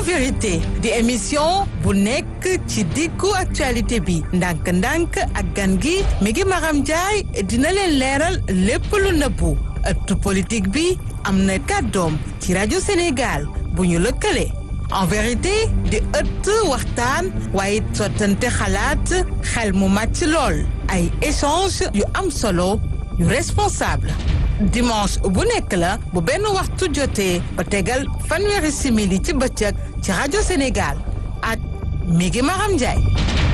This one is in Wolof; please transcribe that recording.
vérité di émission bu nekk ci diggu actualité bi ndànk-ndànk ak gan gi mi ngi Maram Ndiaye dina leen leeral lépp lu nëbbu ëttu politique bi am na kàddoom ci rajo Sénégal bu ñu lëkkale en vérité di ëtt waxtaan waaye sottante xalaat xel mu màcc lool ay échange yu am solo yu responsable dimanche bu nekk la bu benn waxtu jotee ba tegal fanweeri simili ci bëccëg ci rajo Sénégal ak mi ngi Maram Ndiaye